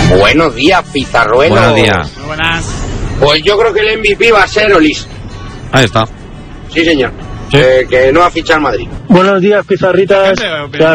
Buenos días, Pizarruelo. Buenos días. Muy buenas. Pues yo creo que el MVP va a ser Olis. Ahí está. Sí, señor. Sí. Que no ha fichado al Madrid. Buenos días, Pizarritas.